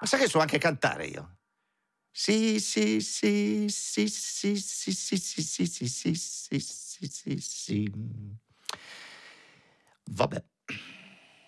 sai che so anche cantare io? Sì, sì, sì, sì, sì, sì, sì, sì, sì, sì, sì, sì, sì, sì, sì. Vabbè.